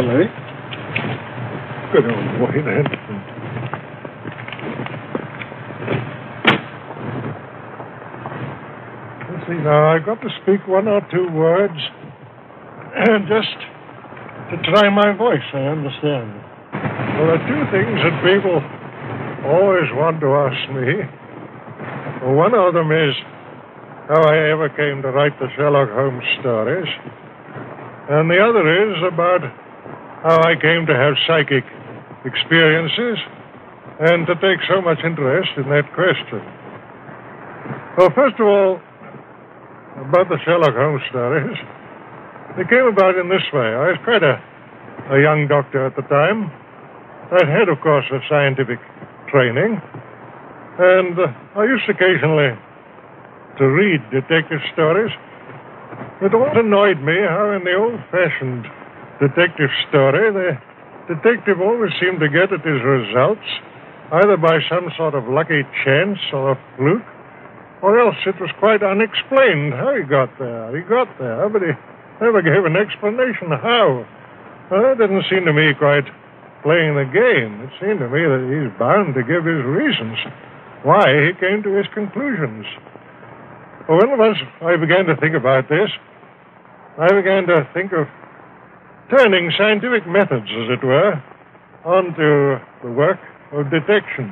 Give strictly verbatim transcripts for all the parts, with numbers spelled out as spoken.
Larry. Good old Wayne Anderson. Let's see now, I've got to speak one or two words, and just to try my voice, I understand. There are two things that people always want to ask me. One of them is how I ever came to write the Sherlock Holmes stories, and the other is about how I came to have psychic experiences and to take so much interest in that question. Well, first of all, about the Sherlock Holmes stories, they came about in this way. I was quite a, a young doctor at the time. I'd had, of course, a scientific training, and uh, I used occasionally to read detective stories. It always annoyed me how in the old-fashioned detective story, the detective always seemed to get at his results either by some sort of lucky chance or a fluke, or else it was quite unexplained how he got there. He got there, but he never gave an explanation how. Well, that didn't seem to me quite playing the game. It seemed to me that he's bound to give his reasons why he came to his conclusions. Well, once I began to think about this, I began to think of turning scientific methods, as it were, onto the work of detection.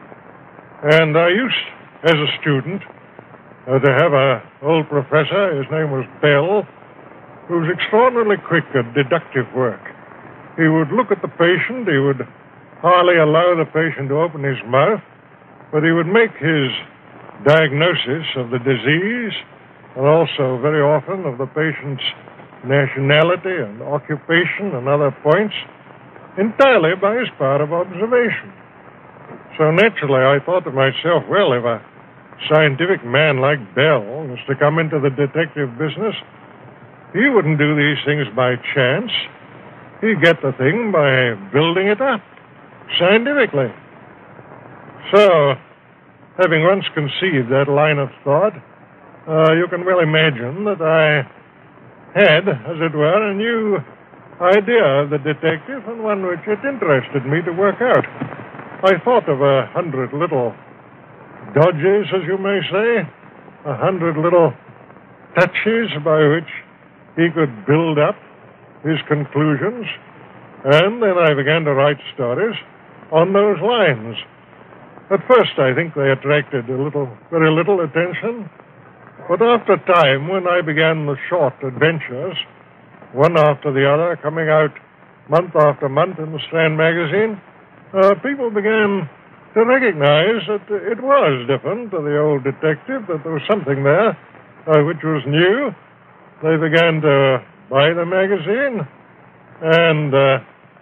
And I used, as a student, uh, to have an old professor, his name was Bell, who was extraordinarily quick at deductive work. He would look at the patient, he would hardly allow the patient to open his mouth, but he would make his diagnosis of the disease, and also very often of the patient's nationality and occupation and other points, entirely by his power of observation. So naturally I thought to myself, well, if a scientific man like Bell was to come into the detective business, he wouldn't do these things by chance. He'd get the thing by building it up scientifically. So, having once conceived that line of thought, uh, you can well imagine that I had, as it were, a new idea of the detective, and one which it interested me to work out. I thought of a hundred little dodges, as you may say, a hundred little touches by which he could build up his conclusions, and then I began to write stories on those lines. At first, I think they attracted a little, very little attention, but after a time, when I began the short adventures, one after the other, coming out month after month in the Strand magazine, uh, people began to recognize that it was different to the old detective, that there was something there uh, which was new. They began to buy the magazine, and uh,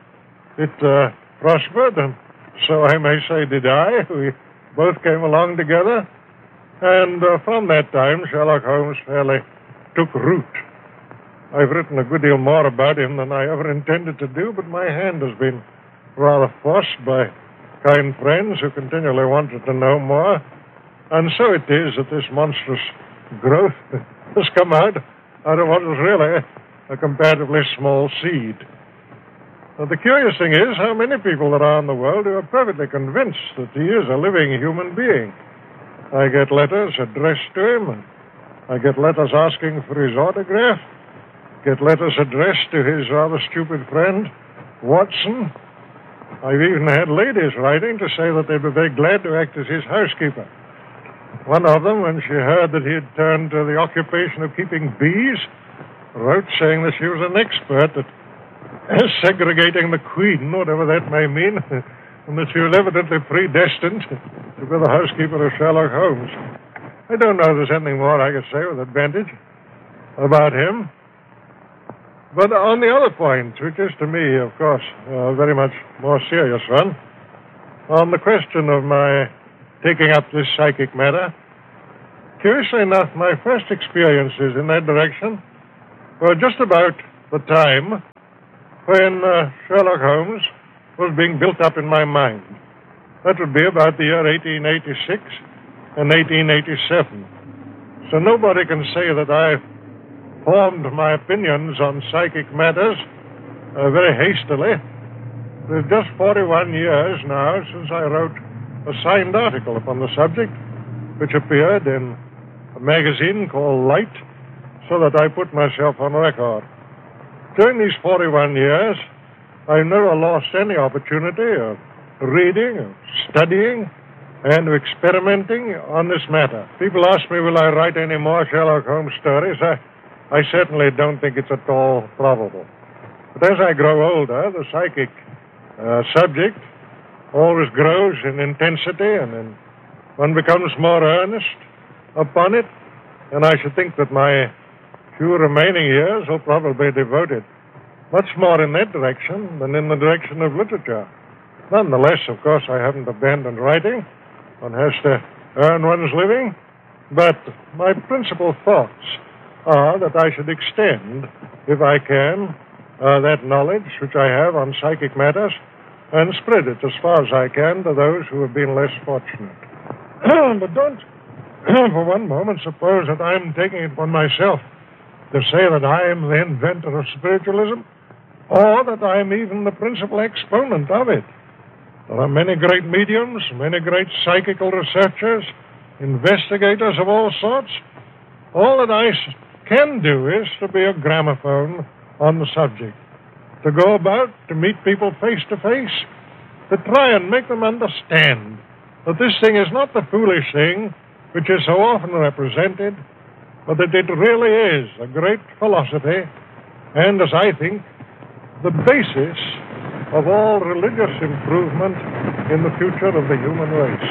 it uh, prospered, and so I may say did I. We both came along together, and uh, from that time, Sherlock Holmes fairly took root. I've written a good deal more about him than I ever intended to do, but my hand has been rather forced by kind friends who continually wanted to know more, and so it is that this monstrous growth has come out out of what was really a comparatively small seed. Now, the curious thing is how many people there are in the world who are perfectly convinced that he is a living human being. I get letters addressed to him, and I get letters asking for his autograph, get letters addressed to his rather stupid friend, Watson. I've even had ladies writing to say that they'd be very glad to act as his housekeeper. One of them, when she heard that he had turned to the occupation of keeping bees, wrote saying that she was an expert at segregating the queen, whatever that may mean, and that she was evidently predestined to be the housekeeper of Sherlock Holmes. I don't know if there's anything more I could say with advantage about him. But on the other point, which is to me, of course, a very much more serious one, on the question of my taking up this psychic matter, curiously enough, my first experiences in that direction were just about the time when uh, Sherlock Holmes was being built up in my mind. That would be about the year eighteen eighty-six and eighteen eighty-seven. So nobody can say that I formed my opinions on psychic matters uh, very hastily. It's just forty-one years now since I wrote a signed article upon the subject, which appeared in a magazine called Light, so that I put myself on record. During these forty-one years, I never lost any opportunity of reading, of studying, and of experimenting on this matter. People ask me, will I write any more Sherlock Holmes stories? I, I certainly don't think it's at all probable. But as I grow older, the psychic uh, subject always grows in intensity, and in, one becomes more earnest upon it, and I should think that my few remaining years will probably be devoted much more in that direction than in the direction of literature. Nonetheless, of course, I haven't abandoned writing. One has to earn one's living. But my principal thoughts are that I should extend, if I can, uh, that knowledge which I have on psychic matters and spread it as far as I can to those who have been less fortunate. But don't, for one moment, suppose that I'm taking it upon myself to say that I am the inventor of spiritualism, or that I am even the principal exponent of it. There are many great mediums, many great psychical researchers, investigators of all sorts. All that I can do is to be a gramophone on the subject, to go about, to meet people face to face, to try and make them understand that this thing is not the foolish thing which is so often represented, but that it really is a great philosophy, and, as I think, the basis of all religious improvement in the future of the human race.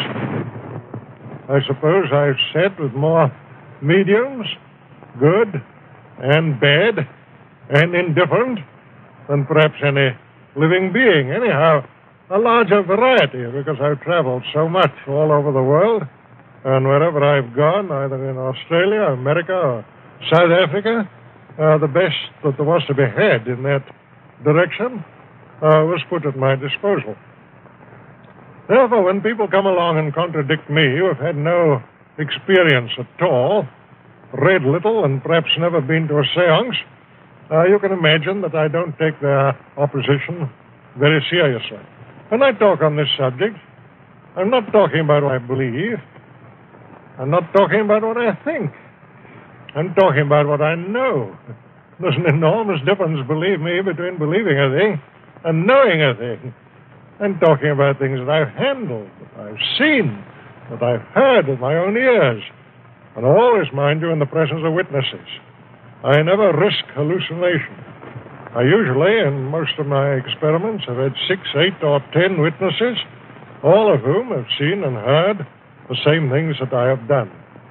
I suppose I've said with more mediums, good and bad and indifferent, than perhaps any living being. Anyhow, a larger variety, because I've traveled so much all over the world, and wherever I've gone, either in Australia, America, or South Africa, uh, the best that there was to be had in that direction uh, was put at my disposal. Therefore, when people come along and contradict me, who have had no experience at all, read little, and perhaps never been to a seance, uh, you can imagine that I don't take their opposition very seriously. When I talk on this subject, I'm not talking about what I believe. I'm not talking about what I think. I'm talking about what I know. There's an enormous difference, believe me, between believing a thing and knowing a thing. I'm talking about things that I've handled, that I've seen, that I've heard with my own ears, and always, mind you, in the presence of witnesses. I never risk hallucination. I usually, in most of my experiments, have had six, eight, or ten witnesses, all of whom have seen and heard the same things that I have done.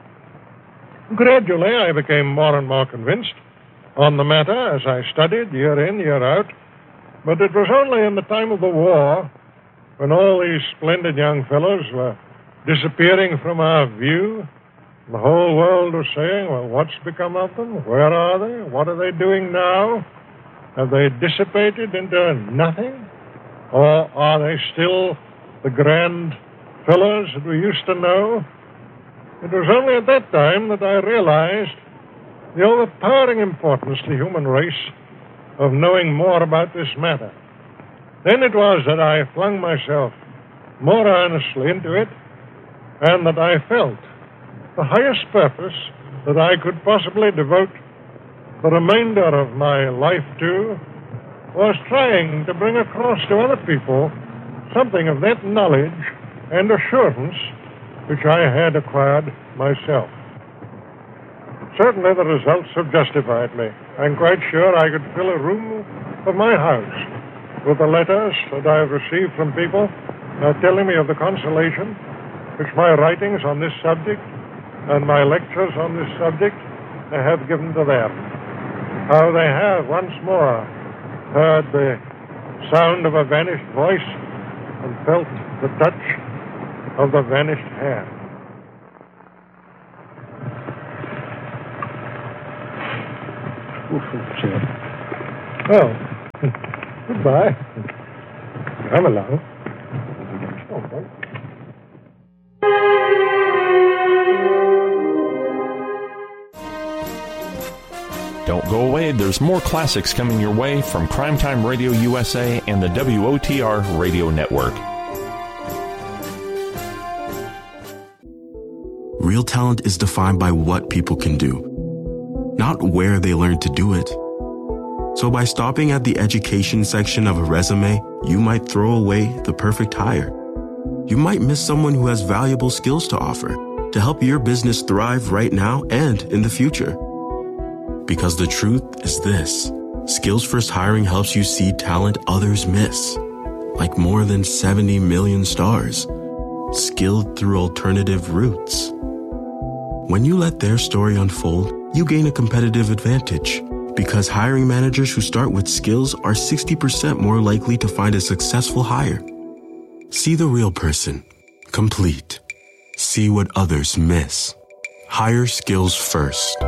Gradually, I became more and more convinced on the matter as I studied year in, year out, but it was only in the time of the war, when all these splendid young fellows were disappearing from our view, the whole world was saying, well, what's become of them? Where are they? What are they doing now? Have they dissipated into nothing? Or are they still the grand fellows that we used to know? It was only at that time that I realized the overpowering importance to the human race of knowing more about this matter. Then it was that I flung myself more earnestly into it, and that I felt the highest purpose that I could possibly devote the remainder of my life to was trying to bring across to other people something of that knowledge and assurance which I had acquired myself. Certainly the results have justified me. I'm quite sure I could fill a room of my house with the letters that I have received from people uh, telling me of the consolation which my writings on this subject and my lectures on this subject have given to them. How they have once more heard the sound of a vanished voice and felt the touch of the vanished hand. Well, goodbye. Come along. Okay. Don't go away. There's more classics coming your way from Crime Time Radio U S A and the W O T R Radio Network. Real talent is defined by what people can do, not where they learn to do it. So by stopping at the education section of a resume, you might throw away the perfect hire. You might miss someone who has valuable skills to offer to help your business thrive right now and in the future. Because the truth is this: Skills First Hiring helps you see talent others miss, like more than seventy million stars, skilled through alternative routes. When you let their story unfold, you gain a competitive advantage, because hiring managers who start with skills are sixty percent more likely to find a successful hire. See the real person, complete. See what others miss. Hire skills first.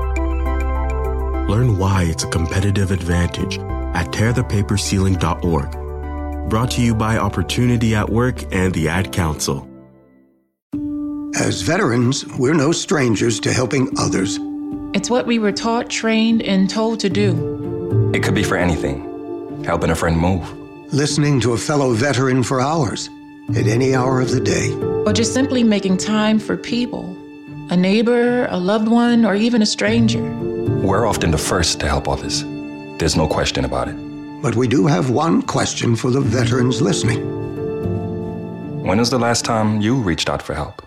Learn why it's a competitive advantage at tear the paper ceiling dot org. Brought to you by Opportunity at Work and the Ad Council. As veterans, we're no strangers to helping others. It's what we were taught, trained, and told to do. It could be for anything. Helping a friend move. Listening to a fellow veteran for hours, at any hour of the day. Or just simply making time for people. A neighbor, a loved one, or even a stranger. We're often the first to help others. There's no question about it. But we do have one question for the veterans listening. When was the last time you reached out for help?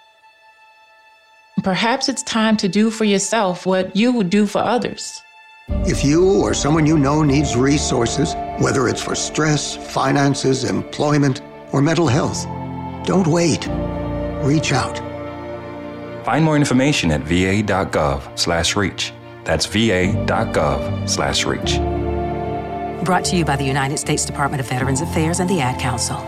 Perhaps it's time to do for yourself what you would do for others. If you or someone you know needs resources, whether it's for stress, finances, employment, or mental health, don't wait. Reach out. Find more information at va.gov slash reach. That's va.gov slash reach. Brought to you by the United States Department of Veterans Affairs and the Ad Council.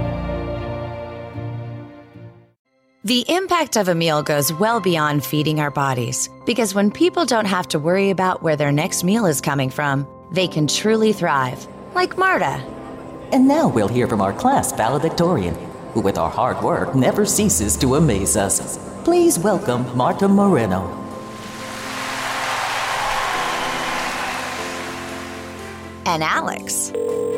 The impact of a meal goes well beyond feeding our bodies, because when people don't have to worry about where their next meal is coming from, they can truly thrive, like Marta. And now we'll hear from our class valedictorian, who with our hard work never ceases to amaze us. Please welcome Marta Moreno. And Alex.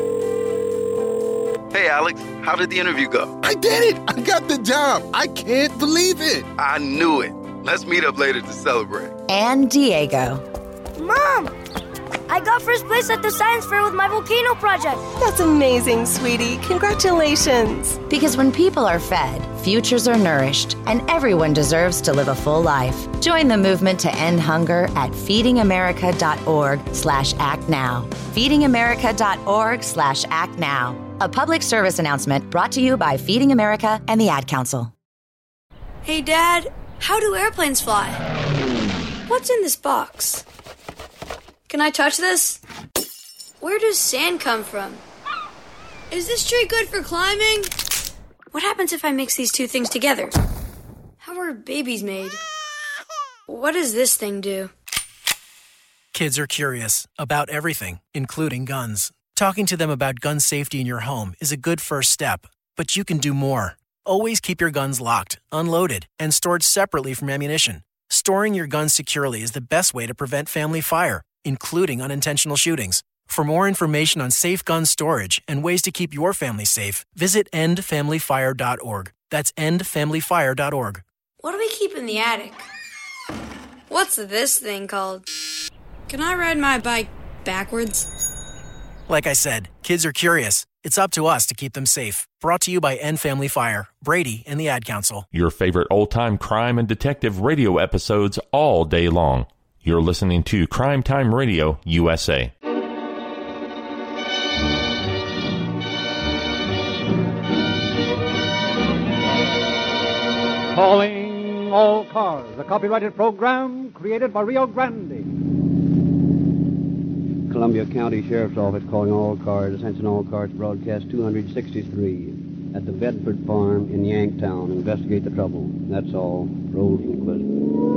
Hey, Alex, how did the interview go? I did it! I got the job! I can't believe it! I knew it. Let's meet up later to celebrate. And Diego. Mom! I got first place at the science fair with my volcano project. That's amazing, sweetie. Congratulations. Because when people are fed, futures are nourished, and everyone deserves to live a full life. Join the movement to end hunger at feedingamerica.org slash act now. feedingamerica.org slash act now. A public service announcement brought to you by Feeding America and the Ad Council. Hey, Dad, how do airplanes fly? What's in this box? Can I touch this? Where does sand come from? Is this tree good for climbing? What happens if I mix these two things together? How are babies made? What does this thing do? Kids are curious about everything, including guns. Talking to them about gun safety in your home is a good first step, but you can do more. Always keep your guns locked, unloaded, and stored separately from ammunition. Storing your guns securely is the best way to prevent family fire, including unintentional shootings. For more information on safe gun storage and ways to keep your family safe, visit end family fire dot org. That's end family fire dot org. What do we keep in the attic? What's this thing called? Can I ride my bike backwards? Like I said, kids are curious. It's up to us to keep them safe. Brought to you by End Family Fire, Brady, and the Ad Council. Your favorite old-time crime and detective radio episodes all day long. You're listening to Crime Time Radio U S A. Calling all cars, a copyrighted program created by Rio Grande. Columbia County Sheriff's Office calling all cars. Attention all cars, broadcast two sixty-three at the Bedford Farm in Yanktown. Investigate the trouble. That's all. Roll Inquisitor.